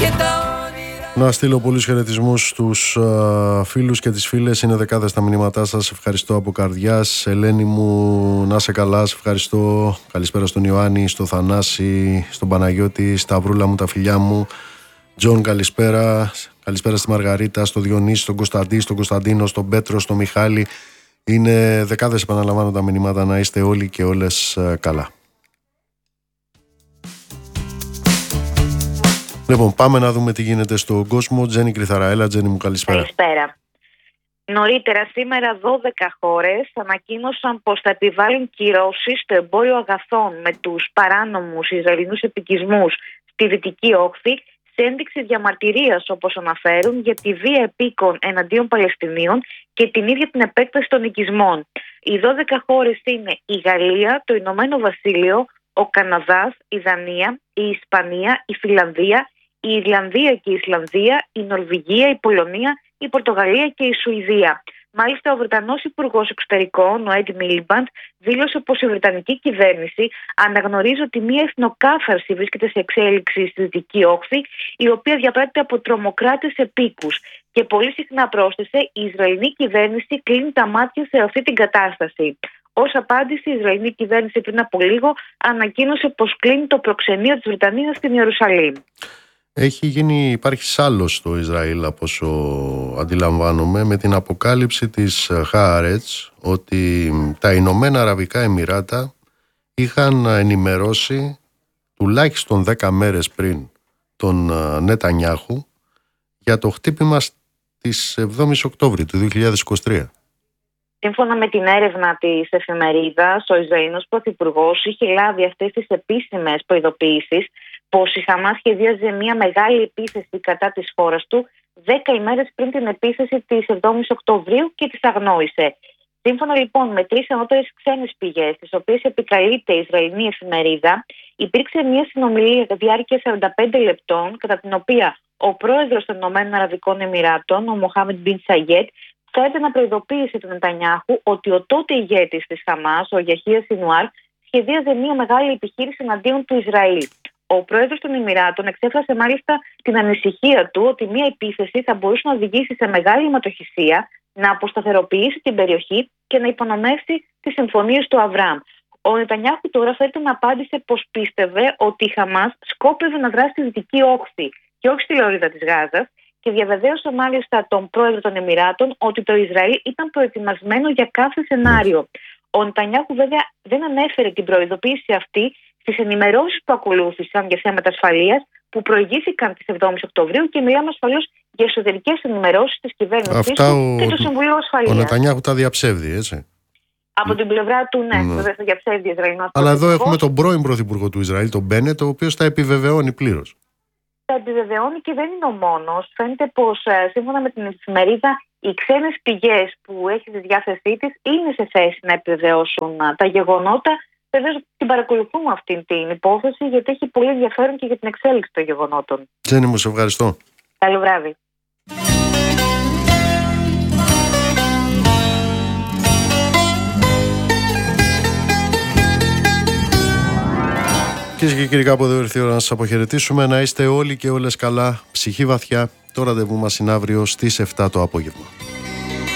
Να στείλω πολλούς χαιρετισμούς στους φίλους και τις φίλες. Είναι δεκάδες τα μηνύματά σας. Ευχαριστώ από καρδιάς. Ελένη μου, να σε καλά. Σε ευχαριστώ. Καλησπέρα στον Ιωάννη, στο Θανάση, στον Παναγιώτη, Σταυρούλα μου, τα φιλιά μου. Τζον, καλησπέρα. Καλησπέρα στη Μαργαρίτα, στο Διονύση, στον Κωνσταντή, στον Κωνσταντίνο, στον Πέτρο, στον Μιχάλη. Είναι δεκάδες, επαναλαμβάνω, τα μηνύματα. Να είστε όλοι και όλες καλά. Λοιπόν, πάμε να δούμε τι γίνεται στον κόσμο. Τζέννη Κρυθαραέλα, Τζέννη μου, καλησπέρα. Καλησπέρα. Νωρίτερα σήμερα 12 χώρες ανακοίνωσαν πως θα επιβάλλουν κυρώσεις στο εμπόριο αγαθών με τους παράνομους Ισραηλινούς επικισμούς στη Δυτική Όχθη, σε ένδειξη διαμαρτυρίας, όπως αναφέρουν, για τη βία επίκων εναντίον Παλαιστινίων και την ίδια την επέκταση των οικισμών. Οι 12 χώρες είναι η Γαλλία, το Ηνωμένο Βασίλειο, ο Καναδάς, η Δανία, η Ισπανία, η Φιλανδία, η Ιρλανδία και η Ισλανδία, η Νορβηγία, η Πολωνία, η Πορτογαλία και η Σουηδία. Μάλιστα, ο Βρετανός Υπουργός Εξωτερικών, ο Έντι Μίλιμπαντ, δήλωσε πως η Βρετανική κυβέρνηση αναγνωρίζει ότι μια εθνοκάθαρση βρίσκεται σε εξέλιξη στη Δυτική Όχθη, η οποία διαπράττεται από τρομοκράτες επίκους. Και πολύ συχνά πρόσθεσε, η Ισραηλινή κυβέρνηση κλείνει τα μάτια σε αυτή την κατάσταση. Ως απάντηση, η Ισραηλινή κυβέρνηση πριν από λίγο ανακοίνωσε πως κλείνει το προξενείο της Βρετανίας στην Ιερουσαλήμ. Υπάρχει σάλος στο Ισραήλ, από όσο αντιλαμβάνομαι, με την αποκάλυψη της Χаарετς ότι τα Ηνωμένα Αραβικά Εμιράτα είχαν ενημερώσει τουλάχιστον 10 μέρες πριν τον Νετανιάχου για το χτύπημα της 7ης Οκτώβρη του 2023. Σύμφωνα με την έρευνα της εφημερίδας, ο Ισραηλινός Πρωθυπουργός είχε λάβει αυτές τις επίσημες προειδοποιήσεις πως η Χαμάς σχεδίαζε μια μεγάλη επίθεση κατά της χώρας του 10 ημέρες πριν την επίθεση της 7ης Οκτωβρίου και τις αγνόησε. Σύμφωνα λοιπόν με 3 ανώτερες ξένες πηγές, τις οποίες επικαλείται η Ισραηλινή εφημερίδα, υπήρξε μια συνομιλία για διάρκεια 45 λεπτών, κατά την οποία ο πρόεδρος των Ηνωμένων Αραβικών Εμιράτων, ο Μοχάμεντ Μπιν Σαγιέτ, φέρεται να προειδοποίησε τον Νετανιάχου ότι ο τότε ηγέτης της Χαμάς, ο Γιαχία Σινουάρ, σχεδίαζε μια μεγάλη επιχείρηση εναντίον του Ισραήλ. Ο πρόεδρος των Εμιράτων εξέφρασε μάλιστα την ανησυχία του ότι μια επίθεση θα μπορούσε να οδηγήσει σε μεγάλη αιματοχυσία, να αποσταθεροποιήσει την περιοχή και να υπονομεύσει τις συμφωνίες του Αβραάμ. Ο Νετανιάχου τώρα φέρεται να απάντησε πως πίστευε ότι η Χαμάς σκόπευε να δράσει στη Δυτική Όχθη και όχι στη λωρίδα της Γάζας, και διαβεβαίωσε μάλιστα τον πρόεδρο των Εμιράτων ότι το Ισραήλ ήταν προετοιμασμένο για κάθε σενάριο. Ο Νετανιάχου βέβαια δεν ανέφερε την προειδοποίηση αυτή στις ενημερώσεις που ακολούθησαν για θέματα ασφαλείας που προηγήθηκαν της 7ης Οκτωβρίου, και μιλάμε ασφαλώς για εσωτερικές ενημερώσεις της κυβέρνησης του και του Συμβουλίου Ασφαλείας. Ο Νετανιάχου τα διαψεύδει, έτσι. Από την πλευρά του, ναι, βέβαια θα διαψεύδει Ισραηλινός. Αλλά εδώ έχουμε τον πρώην πρωθυπουργό του Ισραήλ, τον Μπένετ, ο οποίος τα επιβεβαιώνει πλήρως. Τα επιβεβαιώνει και δεν είναι ο μόνος. Φαίνεται πως σύμφωνα με την εφημερίδα, οι ξένες πηγές που έχει στη διάθεσή της είναι σε θέση να επιβεβαιώσουν τα γεγονότα. Βεβαίως την παρακολουθούμε αυτή την υπόθεση, γιατί έχει πολύ ενδιαφέρον και για την εξέλιξη των γεγονότων. Τζέννη μου, σε ευχαριστώ. Καλό βράδυ. Κυρίες και κύριοι, κάπου εδώ ήρθε η ώρα να σας αποχαιρετήσουμε. Να είστε όλοι και όλες καλά, ψυχή βαθιά. Το ραντεβού μας είναι αύριο στις 7 το απόγευμα.